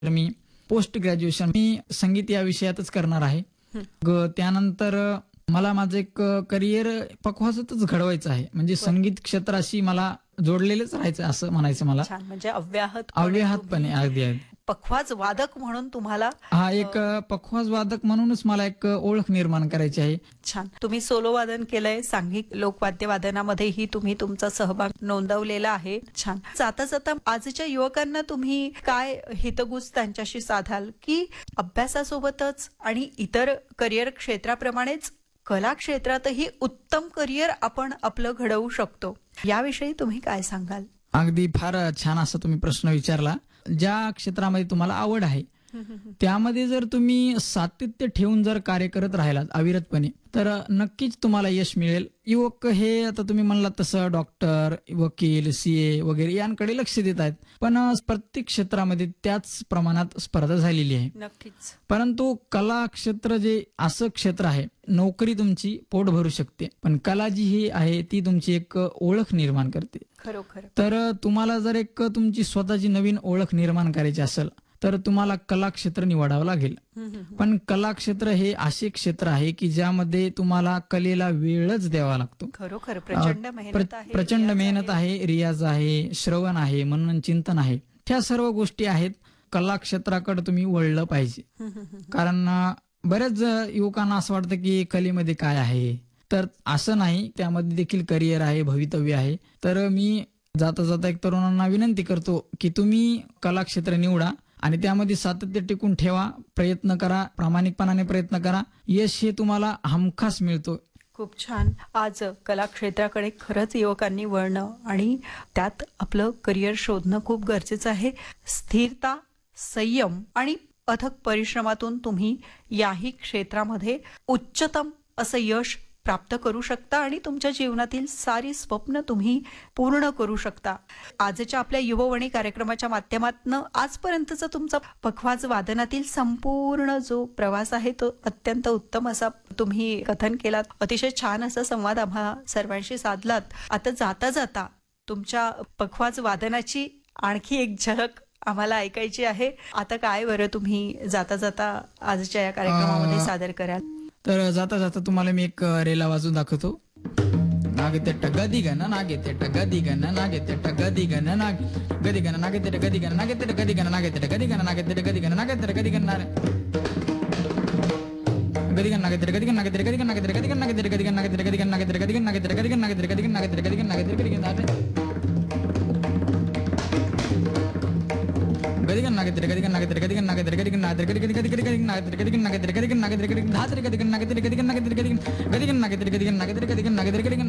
तर मी post graduation संगीत या विषयातच करणार आहे. त्यानंतर मला माझं एक करिअर पक्वासातच घडवायचं आहे. म्हणजे संगीत क्षेत्राशी मला जोडलेलंच राहायचं असं म्हणायचं मला. छान. म्हणजे अव्याहतपणे अव्याहतपणे अगदी अगदी. पखवाज वादक म्हणून तुम्हाला हा एक पखवाज वादक म्हणूनच मला एक ओळख निर्माण करायची आहे. छान. तुम्ही सोलो वादन केलंय, सांघिक लोकवाद्य वादनामध्येही तुम्ही तुमचा सहभाग नोंदवलेला आहे. छान. जाता जाता आजच्या युवकांना तुम्ही काय हितगुज त्यांच्याशी साधाल, की अभ्यासासोबतच आणि इतर करिअर क्षेत्राप्रमाणेच कला क्षेत्रातही उत्तम करिअर आपण आपलं घडवू शकतो, याविषयी तुम्ही काय सांगाल? अगदी फार छान असा तुम्ही प्रश्न विचारला. ज्या क्षेत्रामध्ये तुम्हाला आवड आहे त्यामध्ये जर तुम्ही सातत्य ठेवून जर कार्य करत राहिलात अविरतपणे तर नक्कीच तुम्हाला यश मिळेल. युवक हे आता तुम्ही म्हणलात तसं डॉक्टर, वकील, सीए वगैरे यांकडे लक्ष देत आहेत, पण प्रत्येक क्षेत्रामध्ये त्याच प्रमाणात स्पर्धा झालेली आहे. नक्कीच. परंतु कला क्षेत्र जे असं क्षेत्र आहे, नोकरी तुमची पोट भरू शकते, पण कला जी ही आहे ती तुमची एक ओळख निर्माण करते. खरोखर. तर तुम्हाला जर एक तुमची स्वतःची नवीन ओळख निर्माण करायची असेल तर तुम्हाला कला क्षेत्र निवडावं लागेल. पण कला क्षेत्र हे असे क्षेत्र आहे की ज्यामध्ये तुम्हाला कलेला वेळच द्यावा लागतो. खरोखर प्रचंड मेहनत आहे. प्रचंड मेहनत आहे, रियाज आहे, श्रवण आहे, मनन चिंतन आहे. ह्या सर्व गोष्टी आहेत. कला क्षेत्राकडे तुम्ही वळलं पाहिजे. कारण बऱ्याच युवकांना असं वाटतं की कलेमध्ये काय आहे, तर असं नाही, त्यामध्ये देखील करिअर आहे, भवितव्य आहे. तर मी जाता जाता एक तरुणांना विनंती करतो की तुम्ही कला क्षेत्र निवडा आणि त्यामध्ये सातत्य टिकून ठेवा, प्रयत्न करा, प्रामाणिकपणाने प्रयत्न करा. यश हे तुम्हाला हमखास मिळतो. खूप छान. आज कला क्षेत्राकडे खरंच युवकांनी वळणं आणि त्यात आपलं करिअर शोधणं खूप गरजेचं आहे. स्थिरता, संयम आणि अथक परिश्रमातून तुम्ही याही क्षेत्रामध्ये उच्चतम असं यश प्राप्त करू शकता आणि तुमच्या जीवनातील सारी स्वप्न तुम्ही पूर्ण करू शकता. आजच्या आपल्या युववाणी कार्यक्रमाच्या माध्यमातून आजपर्यंतचा तुमचा पखवाज वादनातील संपूर्ण जो प्रवास आहे तो अत्यंत उत्तम असा तुम्ही कथन केलात. अतिशय छान असा संवाद आम्हा सर्वांशी साधलात. आता जाता जाता तुमच्या पखवाज वादनाची आणखी एक झलक आम्हाला ऐकायची आहे. आता काय बरं तुम्ही जाता जाता आजच्या या कार्यक्रमामध्ये सादर कराल? तर जाता जाता तुम्हाला मी एक रेला वाजून दाखवतो. नागते गदी गण नागते गदी गण नागते गदी गण नाग गदी गण नागते गदी गण नागते गदी गण नागते गदी गण नागते गदी गण नागते गदी गण गदी गण नागते गदी गण नागते गदी गण नागते गदी गण नागते गदी गण नागते गदी गण नागते गदी गण नागते गदी गण नागते गदी गण नागते गदी गण नागते गदी गण नागते गदिगन नागेते गदिगन नागेते गदिगन नागेते गदिगन नागेते गदिगन नागेते गदिगन नागेते गदिगन नागेते गदिगन नागेते गदिगन नागेते गदिगन नागेते गदिगन नागेते गदिगन नागेते गदिगन नागेते गदिगन नागेते गदिगन